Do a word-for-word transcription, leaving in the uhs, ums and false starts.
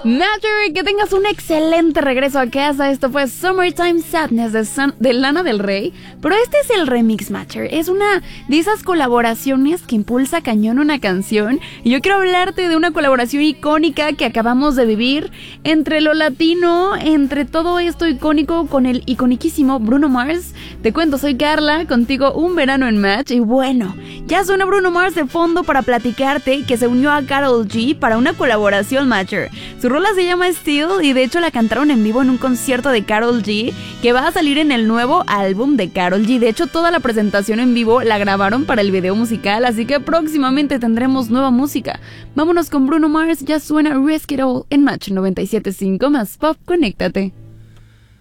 Matcher, que tengas un excelente regreso a casa. Esto fue Summertime Sadness de, San, de Lana del Rey. Pero este es el remix, Matcher. Es una de esas colaboraciones que impulsa cañón una canción. Y yo quiero hablarte de una colaboración icónica que acabamos de vivir entre lo latino, entre todo esto icónico con el iconiquísimo Bruno Mars. Te cuento, soy Carla, contigo un verano en Match. Y bueno, ya suena Bruno Mars de fondo para platicarte que se unió a Karol G para una colaboración, Matcher. Su rola se llama Still y de hecho la cantaron en vivo en un concierto de Karol G que va a salir en el nuevo álbum de Karol G. De hecho, toda la presentación en vivo la grabaron para el video musical, así que próximamente tendremos nueva música. Vámonos con Bruno Mars, ya suena Risk It All en Match noventa y siete punto cinco más Pop, conéctate.